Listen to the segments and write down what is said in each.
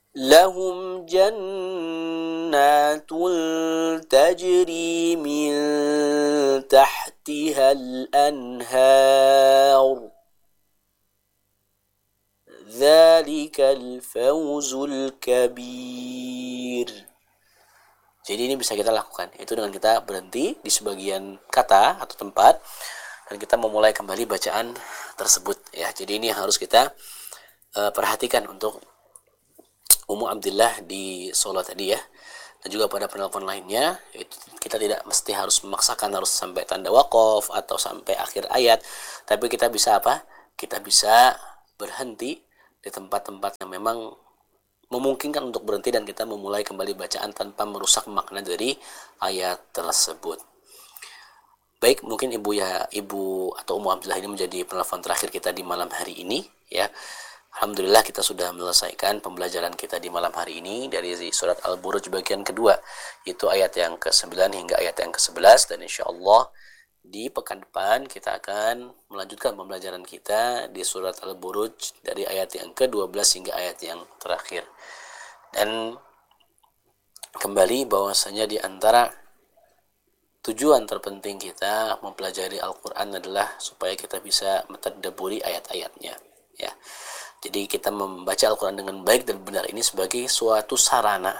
lahum jannatul tajri min tahtihal anhar dzalikal fawzul kabir. Jadi ini bisa kita lakukan, itu dengan kita berhenti di sebagian kata atau tempat dan kita memulai kembali bacaan tersebut ya. Jadi ini harus kita perhatikan untuk Ummu Abdillah di Solo tadi ya. Dan juga pada penelpon lainnya, itu kita tidak mesti harus memaksakan harus sampai tanda waqaf atau sampai akhir ayat, tapi kita bisa apa? Kita bisa berhenti di tempat-tempat yang memang memungkinkan untuk berhenti dan kita memulai kembali bacaan tanpa merusak makna dari ayat tersebut. Baik, mungkin ibu atau Ummu Abdillah ini menjadi penelpon terakhir kita di malam hari ini ya. Alhamdulillah kita sudah menyelesaikan pembelajaran kita di malam hari ini dari surat Al-Buruj bagian kedua, yaitu ayat yang ke-9 hingga ayat yang ke-11, dan insyaallah di pekan depan kita akan melanjutkan pembelajaran kita di surat Al-Buruj dari ayat yang ke-12 hingga ayat yang terakhir. Dan kembali bahwasanya di antara tujuan terpenting kita mempelajari Al-Quran adalah supaya kita bisa mentadabburi ayat-ayatnya ya. Jadi kita membaca Al-Quran dengan baik dan benar ini sebagai suatu sarana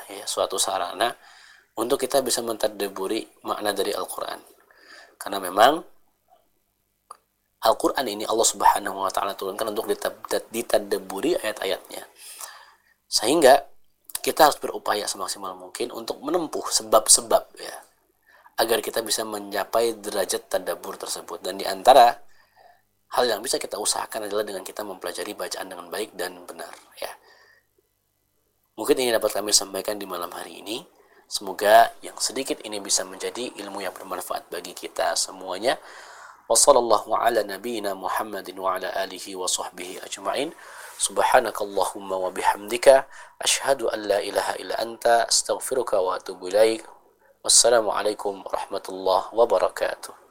untuk kita bisa mentadabburi makna dari Al-Quran. Karena memang Al-Quran ini Allah Subhanahu wa ta'ala turunkan untuk ditadabburi ayat-ayatnya. Sehingga kita harus berupaya semaksimal mungkin untuk menempuh sebab-sebab ya, agar kita bisa mencapai derajat tadabbur tersebut. Dan di antara hal yang bisa kita usahakan adalah dengan kita mempelajari bacaan dengan baik dan benar ya. Mungkin ini dapat kami sampaikan di malam hari ini. Semoga yang sedikit ini bisa menjadi ilmu yang bermanfaat bagi kita semuanya. Wassallallahu ala nabiyyina Muhammadin wa ala alihi wa sahbihi ajma'in. Subhanakallahumma wa bihamdika asyhadu an la ilaha illa anta astaghfiruka wa atubu ilaik. Wassalamualaikum warahmatullahi wabarakatuh.